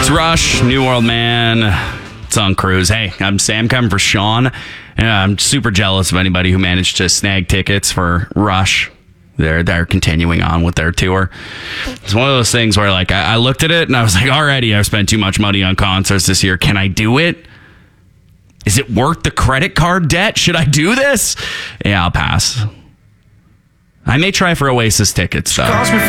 It's Rush, New World Man. It's on cruise. Hey, I'm Sam coming for Sean. I'm super jealous of anybody who managed to snag tickets for Rush. They're continuing on with their tour. It's one of those things where, like, I looked at it and I was like, already I've spent too much money on concerts this year. Can I do it? Is it worth the credit card debt? Should I do this? Yeah, I'll pass. I may try for Oasis tickets, though.